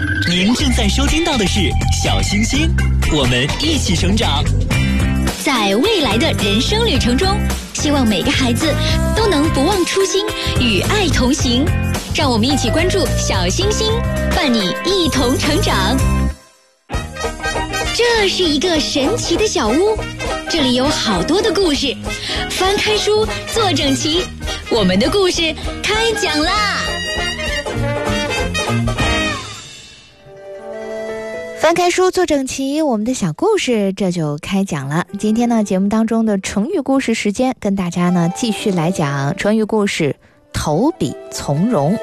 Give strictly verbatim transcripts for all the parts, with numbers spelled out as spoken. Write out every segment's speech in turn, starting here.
您正在收听到的是小星星，我们一起成长。 在未来的人生旅程中，希望每个孩子都能不忘初心，与爱同行。让我们一起关注小星星，伴你一同成长。这是一个神奇的小屋，这里有好多的故事。翻开书，坐整齐，我们的故事开讲啦！ 翻开书，坐整齐，我们的小故事这就开讲了。今天呢，节目当中的成语故事时间，跟大家呢继续来讲成语故事投笔从戎。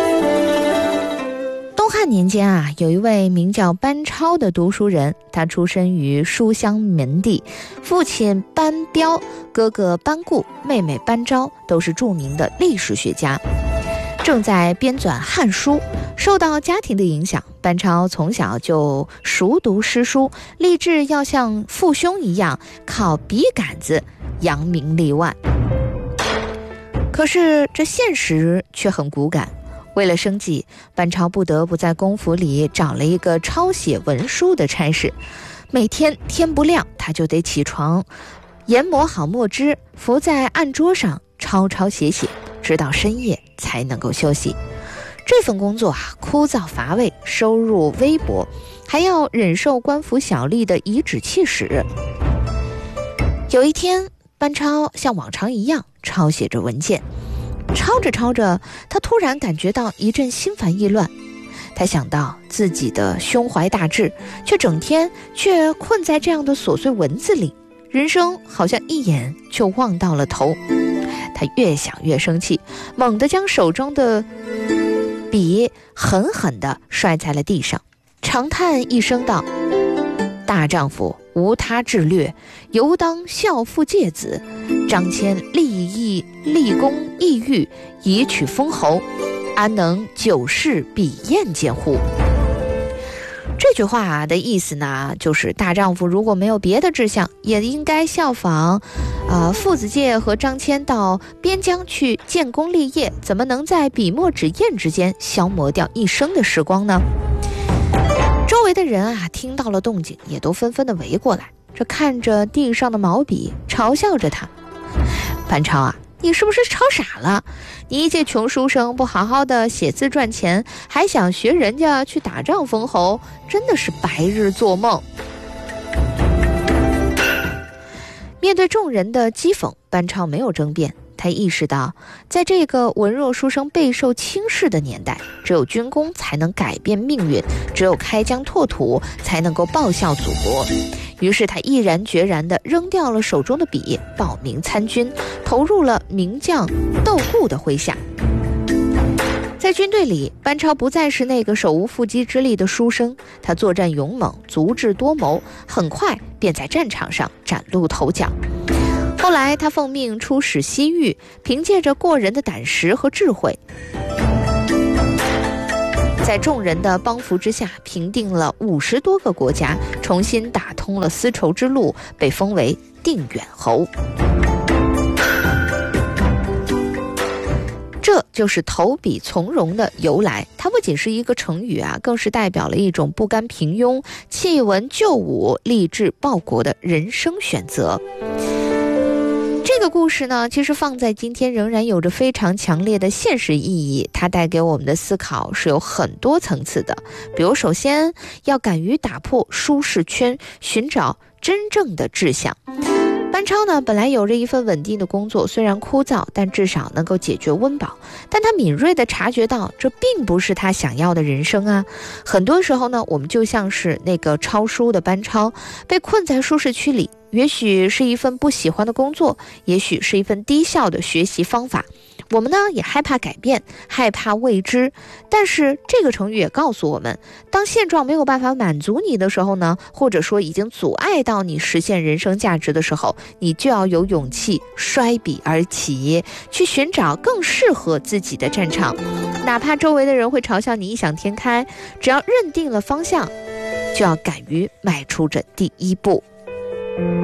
东汉年间啊，有一位名叫班超的读书人，他出身于书香门第，父亲班彪、哥哥班固、妹妹班昭都是著名的历史学家，正在编纂《汉书》。受到家庭的影响，班超从小就熟读诗书，立志要像父兄一样靠笔杆子扬名立万。可是这现实却很骨感，为了生计，班超不得不在公府里找了一个抄写文书的差事。每天天不亮，他就得起床，研磨好墨汁，伏在案桌上抄抄写写，直到深夜才能够休息。这份工作啊，枯燥乏味，收入微薄，还要忍受官府小吏的颐指气使。有一天，班超像往常一样抄写着文件，抄着抄着，他突然感觉到一阵心烦意乱。他想到自己的胸怀大志，却整天却困在这样的琐碎文字里，人生好像一眼就望到了头。他越想越生气，猛地将手中的笔狠狠地摔在了地上，长叹一声道：大丈夫无他志略，犹当孝父戒子，张骞立意立功抑郁，以取封侯，安能久视笔砚间乎？这句话的意思呢，就是大丈夫如果没有别的志向，也应该效仿呃，父子介和张骞到边疆去建功立业，怎么能在笔墨纸砚之间消磨掉一生的时光呢？周围的人啊，听到了动静，也都纷纷的围过来，这看着地上的毛笔，嘲笑着他：班超啊，你是不是抄傻了？你一介穷书生，不好好的写字赚钱，还想学人家去打仗封侯，真的是白日做梦。面对众人的讥讽，班超没有争辩。他意识到，在这个文弱书生备受轻视的年代，只有军功才能改变命运，只有开疆拓土才能够报效祖国。于是他毅然决然地扔掉了手中的笔，报名参军，投入了名将窦固的麾下。在军队里，班超不再是那个手无缚鸡之力的书生，他作战勇猛，足智多谋，很快便在战场上崭露头角。后来他奉命出使西域，凭借着过人的胆识和智慧，在众人的帮扶之下，平定了五十多个国家，重新打通了丝绸之路，被封为定远侯。这就是投笔从戎的由来。它不仅是一个成语啊，更是代表了一种不甘平庸、弃文就武、立志报国的人生选择。这个故事呢，其实放在今天仍然有着非常强烈的现实意义，它带给我们的思考是有很多层次的。比如，首先要敢于打破舒适圈，寻找真正的志向。班超呢，本来有着一份稳定的工作，虽然枯燥，但至少能够解决温饱。但他敏锐地察觉到，这并不是他想要的人生啊。很多时候呢，我们就像是那个抄书的班超，被困在舒适区里，也许是一份不喜欢的工作，也许是一份低效的学习方法。我们呢也害怕改变，害怕未知，但是这个成语也告诉我们，当现状没有办法满足你的时候呢，或者说已经阻碍到你实现人生价值的时候，你就要有勇气摔笔而起，去寻找更适合自己的战场。哪怕周围的人会嘲笑你异想天开，只要认定了方向，就要敢于迈出这第一步。